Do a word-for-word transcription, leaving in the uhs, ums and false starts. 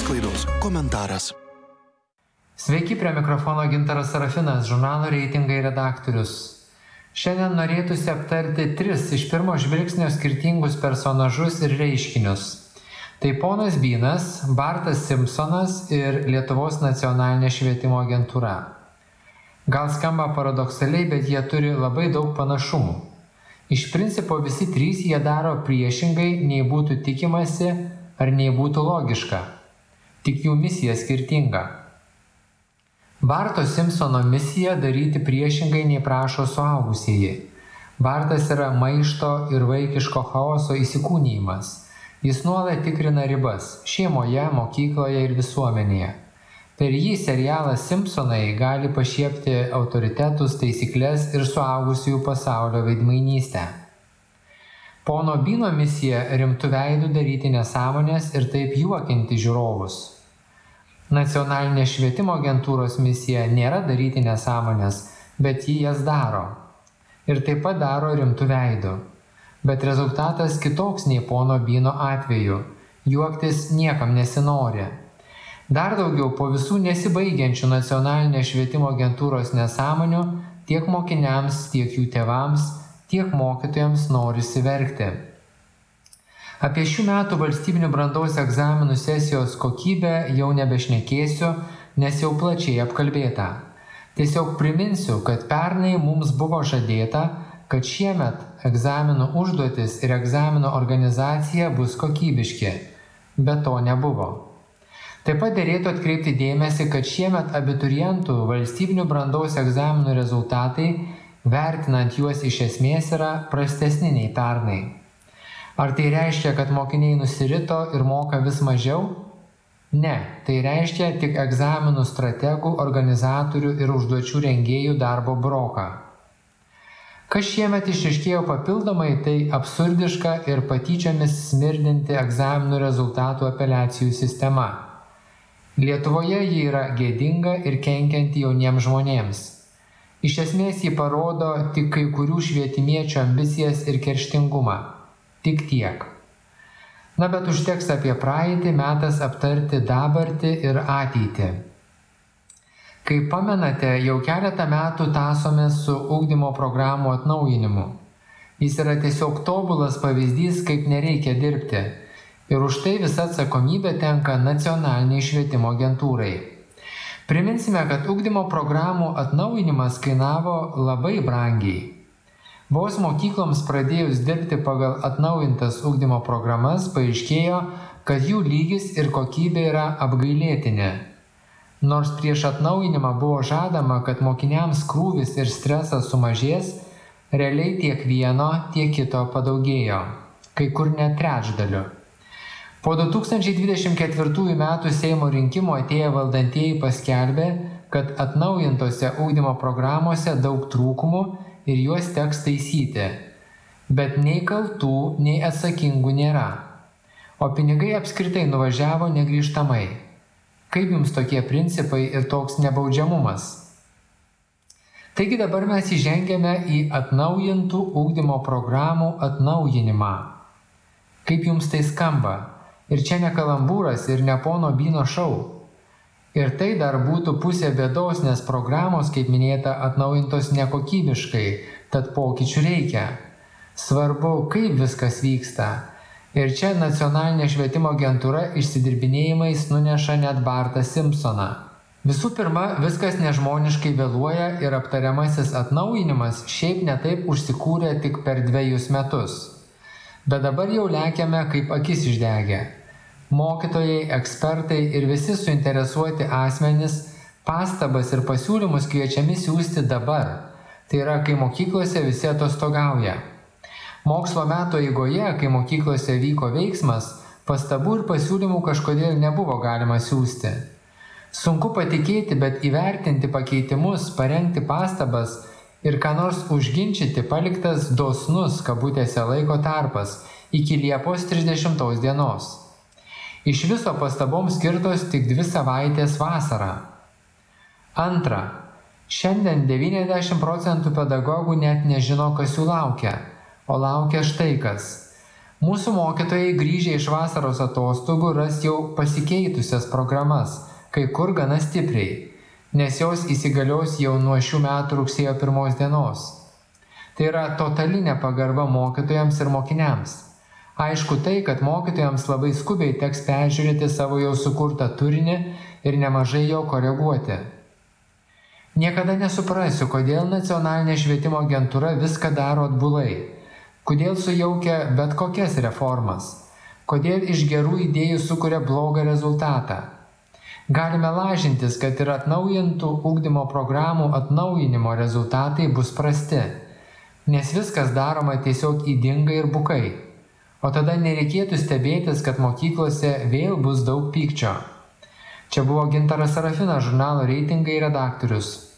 Žiniasklaidos komentaras. Sveiki, prie mikrofono Gintaras Sarafinas, žurnalo Reitingai redaktorius. Šiandien norėtųsi aptarti tris iš pirmo žvilgsnio skirtingus personažus ir reiškinius. Tai ponas Bynas, Bartas Simpsonas ir Lietuvos nacionalinė švietimo agentūra. Gal skamba paradoksaliai, bet jie turi labai daug panašumų. Iš principo visi trys jie daro priešingai, nei būtų tikimasi ar nei būtų logiška. Tik jų misija skirtinga. Barto Simpsono misija daryti priešingai nei prašo suaugusieji. Bartas yra maišto ir vaikiško chaoso įsikūnijimas. Jis nuolat tikrina ribas šeimoje, mokykloje ir visuomenėje. Per jį serialas Simpsonai gali pašiepti autoritetus, taisyklės ir suaugusiųjų pasaulio veidmainystę. Pono Byno misija rimtų veidų daryti nesąmonės ir taip juokinti žiūrovus. Nacionalinės švietimo agentūros misija nėra daryti nesąmonės, bet ji jas daro. Ir taip pat daro rimtų veidų. Bet rezultatas kitoks nei pono Byno atveju. Juoktis niekam nesinori. Dar daugiau, po visų nesibaigiančių nacionalinės švietimo agentūros nesąmonių, tiek mokiniams, tiek jų tėvams, tiek mokytojams norisi verkti. Apie šių metų valstybinių brandos egzaminų sesijos kokybę jau nebešnekėsiu, nes jau plačiai apkalbėta. Tiesiog priminsiu, kad pernai mums buvo žadėta, kad šiemet egzaminų užduotis ir egzaminų organizacija bus kokybiški, bet to nebuvo. Taip pat derėtų atkreipti dėmesį, kad šiemet abiturientų valstybinių brandos egzaminų rezultatai, vertinant juos iš esmės, yra prastesni nei pernai. Ar tai reiškia, kad mokiniai nusirito ir moka vis mažiau? Ne, tai reiškia tik egzaminų strategų, organizatorių ir užduočių rengėjų darbo broką. Kas šiemet išryškėjo papildomai, tai absurdiška ir patyčiomis smirdinti egzaminų rezultatų apeliacijų sistema. Lietuvoje ji yra gėdinga ir kenkianti jauniems žmonėms. Iš esmės ji parodo tik kai kurių švietimiečių ambicijas ir kerštingumą. Tik tiek. Na, bet užteks apie praeitį, metas aptarti dabartį ir ateitį. Kaip pamenate, jau keletą metų tąsomės su ugdymo programų atnaujinimu. Jis yra tiesiog tobulas pavyzdys, kaip nereikia dirbti. Ir už tai visa atsakomybė tenka nacionaliniai švietimo agentūrai. Priminsime, kad ugdymo programų atnaujinimas kainavo labai brangiai. Vos mokykloms pradėjus dirbti pagal atnaujintas ugdymo programas, paaiškėjo, kad jų lygis ir kokybė yra apgailėtini. Nors prieš atnaujinimą buvo žadama, kad mokiniams krūvis ir stresas sumažės, realiai tiek vieno, tiek kito padaugėjo, kai kur net trečdaliu. Po du tūkstančiai dvidešimt ketvirtųjų metų Seimo rinkimų atėję valdantieji paskelbė, kad atnaujintose ugdymo programuose daug trūkumų ir juos teks taisyti. Bet nei kaltų, nei atsakingų nėra. O pinigai apskritai nuvažiavo negrįžtamai. Kaip jums tokie principai ir toks nebaudžiamumas? Taigi dabar mes įžengėme į atnaujintų ugdymo programų atnaujinimą. Kaip jums tai skamba? Ir čia ne kalambūras ir ne pono Byno šou. Ir tai dar būtų pusė bėdos, nes programos, kaip minėta, atnaujintos nekokybiškai, tad pokyčių reikia. Svarbu, kaip viskas vyksta. Ir čia nacionalinė švietimo agentūra išsidirbinėjimais nuneša net Bartą Simpsoną. Visų pirma, viskas nežmoniškai vėluoja ir aptariamasis atnaujinimas šiaip netaip užsikūrė tik per dvejus metus. Bet dabar jau lekiame kaip akis išdegę. Mokytojai, ekspertai ir visi suinteresuoti asmenys pastabas ir pasiūlymus kviečiami siųsti dabar. Tai yra, kai mokyklose visi atostogauja. Mokslo metų eigoje, kai mokyklose vyko veiksmas, pastabų ir pasiūlymų kažkodėl nebuvo galima siųsti. Sunku patikėti, bet įvertinti pakeitimus, parengti pastabas ir ką nors užginčyti paliktas dosnus kabutėse laiko tarpas iki Liepos trisdešimtos dienos. Iš viso pastaboms skirtos tik dvi savaitės vasarą. Antra, šiandien devyniasdešimt procentų pedagogų net nežino, kas jų laukia, o laukia štai kas. Mūsų mokytojai grįžę iš vasaros atostogų ras jau pasikeitusias programas, kai kur gana stipriai, nes jos įsigalios jau nuo šių metų rugsėjo pirmos dienos. Tai yra totali nepagarba mokytojams ir mokiniams. Aišku tai, kad mokytojams labai skubiai teks peržiūrėti savo jau sukurtą turinį ir nemažai jo koreguoti. Niekada nesuprasiu, kodėl nacionalinė švietimo agentūra viską daro atbulai. Kodėl sujaukia bet kokias reformas? Kodėl iš gerų idėjų sukuria blogą rezultatą? Galime lažintis, kad ir atnaujintų ugdymo programų atnaujinimo rezultatai bus prasti, nes viskas daroma tiesiog ydingai ir bukai. O tada nereikėtų stebėtis, kad mokyklose vėl bus daug pykčio. Čia buvo Gintaras Sarafinas, žurnalo Reitingai redaktorius.